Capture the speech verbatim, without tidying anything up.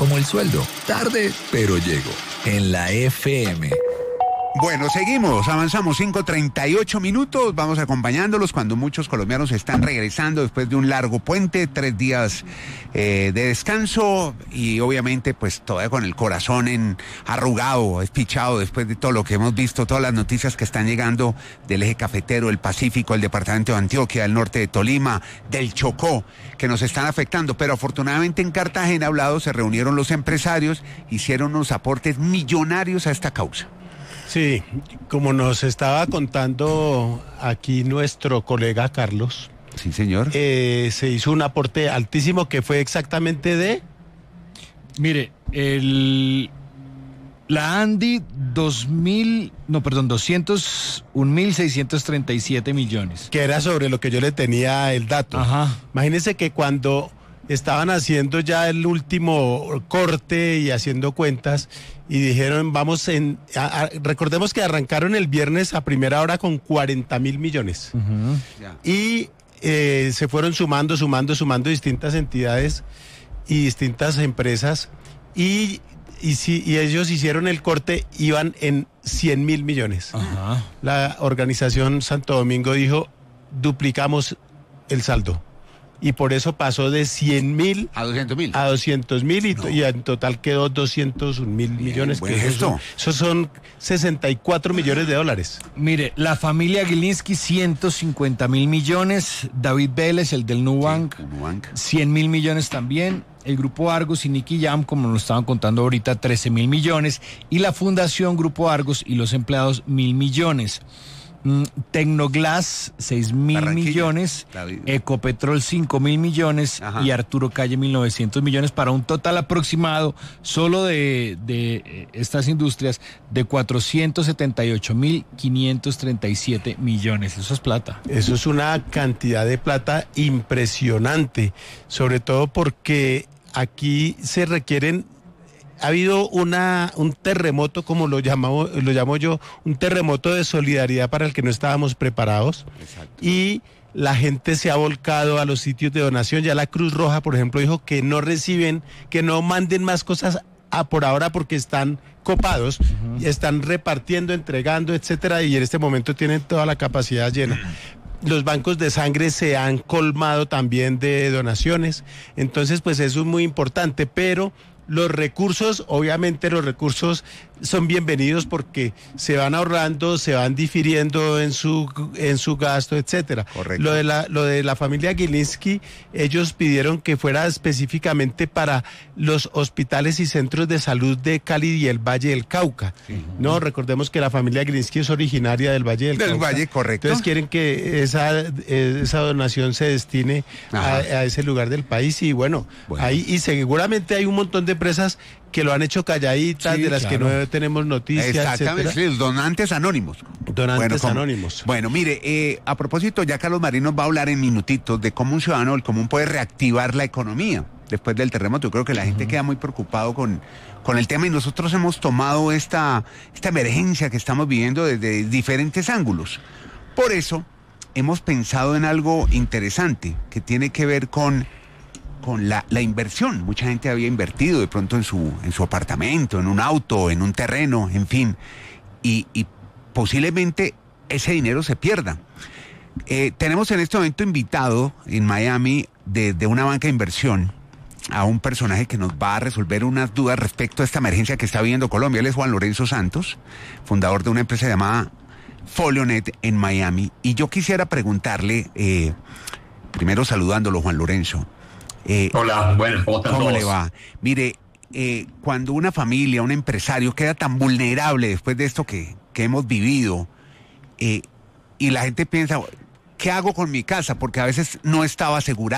como el sueldo. Tarde, pero llego. En la F M. Bueno, seguimos, avanzamos, cinco treinta y ocho minutos, vamos acompañándolos cuando muchos colombianos están regresando después de un largo puente, tres días eh, de descanso y obviamente pues todavía con el corazón en arrugado, espichado después de todo lo que hemos visto, todas las noticias que están llegando del eje cafetero, el Pacífico, el departamento de Antioquia, del norte de Tolima, del Chocó, que nos están afectando, pero afortunadamente en Cartagena, hablado, se reunieron los empresarios, hicieron unos aportes millonarios a esta causa. Sí, como nos estaba contando aquí nuestro colega Carlos. Sí, señor. Eh, se hizo un aporte altísimo que fue exactamente de... Mire, el... La Andi, dos mil, no, perdón, doscientos un mil seiscientos treinta y siete millones. Que era sobre lo que yo le tenía el dato. Ajá. Imagínense que cuando estaban haciendo ya el último corte y haciendo cuentas y dijeron, vamos en... A, a, recordemos que arrancaron el viernes a primera hora con cuarenta mil millones. Uh-huh. Y eh, se fueron sumando, sumando, sumando distintas entidades y distintas empresas y... Y si y ellos hicieron el corte, iban en cien mil millones. Ajá. La organización Santo Domingo dijo, duplicamos el saldo. Y por eso pasó de cien mil a doscientos mil. A doscientos mil y, no. y en total quedó doscientos un mil millones. Buen Que gesto. eso, esos son sesenta y cuatro millones de dólares. Mire, la familia Gilinski, ciento cincuenta mil millones. David Vélez, el del Nubank, Sí, Nubank. cien mil millones también. El Grupo Argos y Nicky Jam, como nos estaban contando ahorita, trece mil millones. Y la Fundación Grupo Argos y los empleados, mil millones. Mm, Tecnoglass, seis mil millones. David. Ecopetrol, cinco mil millones. Ajá. Y Arturo Calle, mil novecientos millones, para un total aproximado, solo de, de eh, estas industrias, de cuatrocientos setenta y ocho mil quinientos treinta y siete millones. Eso es plata. Eso es una cantidad de plata impresionante, sobre todo porque aquí se requieren, ha habido una un terremoto, como lo llamo, lo llamo yo, un terremoto de solidaridad para el que no estábamos preparados. Exacto. Y la gente se ha volcado a los sitios de donación. Ya la Cruz Roja, por ejemplo, dijo que no reciben, que no manden más cosas a por ahora porque están copados, uh-huh. Están repartiendo, entregando, etcétera, y en este momento tienen toda la capacidad llena. Los bancos de sangre se han colmado también de donaciones, entonces pues eso es muy importante, pero los recursos, obviamente los recursos son bienvenidos porque se van ahorrando, se van difiriendo en su en su gasto, etcétera. Correcto. Lo de la lo de la familia Gilinski, ellos pidieron que fuera específicamente para los hospitales y centros de salud de Cali y el Valle del Cauca. Sí. No, recordemos que la familia Gilinski es originaria del Valle del, del Cauca. Valle, correcto. Entonces quieren que esa esa donación se destine a, a ese lugar del país y bueno, bueno, ahí y seguramente hay un montón de empresas que lo han hecho calladitas, sí, de las claro. que no tenemos noticias. Exactamente, sí, donantes anónimos. Donantes bueno, como, anónimos. Bueno, mire, eh, a propósito, ya Carlos Marín nos va a hablar en minutitos de cómo un ciudadano del común puede reactivar la economía después del terremoto. Yo creo que la uh-huh. gente queda muy preocupado con, con el tema y nosotros hemos tomado esta, esta emergencia que estamos viviendo desde diferentes ángulos. Por eso hemos pensado en algo interesante que tiene que ver con... con la, la inversión. Mucha gente había invertido de pronto en su, en su apartamento, en un auto, en un terreno, en fin, y, y posiblemente ese dinero se pierda. Eh, tenemos en este momento invitado en Miami de, de una banca de inversión a un personaje que nos va a resolver unas dudas respecto a esta emergencia que está viviendo Colombia. Él es Juan Lorenzo Santos, fundador de una empresa llamada Folionet en Miami, y yo quisiera preguntarle, eh, primero saludándolo, Juan Lorenzo, Eh, Hola, bueno, ¿cómo están ¿Cómo todos? le va? Mire, eh, cuando una familia, un empresario queda tan vulnerable después de esto que, que hemos vivido, eh, y la gente piensa, ¿qué hago con mi casa? Porque a veces no estaba asegurada.